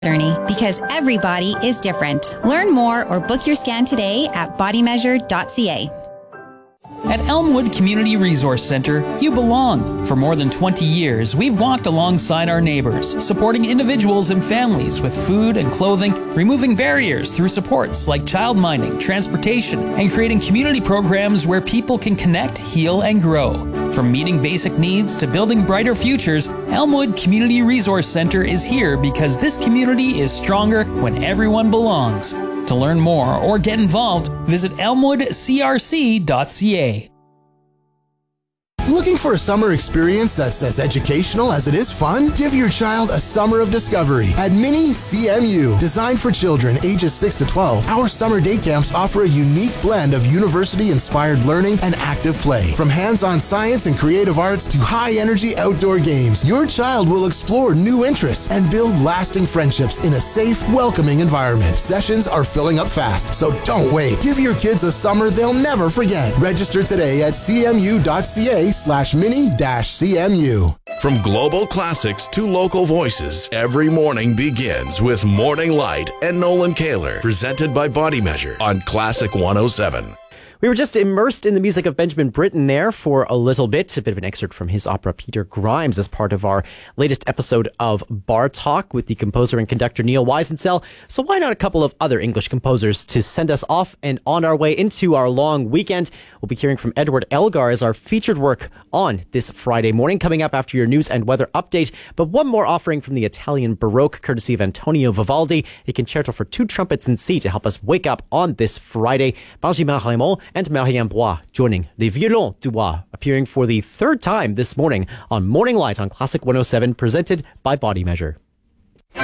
journey because everybody is different. Learn more or book your scan today at bodymeasure.ca. At Elmwood Community Resource Center, you belong. For more than 20 years, we've walked alongside our neighbors, supporting individuals and families with food and clothing, removing barriers through supports like child minding, transportation, and creating community programs where people can connect, heal, and grow. From meeting basic needs to building brighter futures, Elmwood Community Resource Center is here because this community is stronger when everyone belongs. To learn more or get involved, visit elmwoodcrc.ca. Looking for a summer experience that's as educational as it is fun? Give your child a summer of discovery at Mini CMU. Designed for children ages 6 to 12, our summer day camps offer a unique blend of university-inspired learning and active play. From hands-on science and creative arts to high-energy outdoor games, your child will explore new interests and build lasting friendships in a safe, welcoming environment. Sessions are filling up fast, so don't wait. Give your kids a summer they'll never forget. Register today at cmu.ca/mini-CMU. From global classics to local voices, every morning begins with Morning Light and Nolan Kaler, presented by Body Measure on Classic 107. We were just immersed in the music of Benjamin Britten there for a little bit. A bit of an excerpt from his opera Peter Grimes as part of our latest episode of Bar Talk with the composer and conductor Neil Weisensell. So why not a couple of other English composers to send us off and on our way into our long weekend? We'll be hearing from Edward Elgar as our featured work on this Friday morning, coming up after your news and weather update. But one more offering from the Italian Baroque, courtesy of Antonio Vivaldi, a concerto for 2 trumpets in C to help us wake up on this Friday. Benjamin Raymond and Marianne Bois joining Les Violons du Bois, appearing for the 3rd time this morning on Morning Light on Classic 107, presented by Body Measure.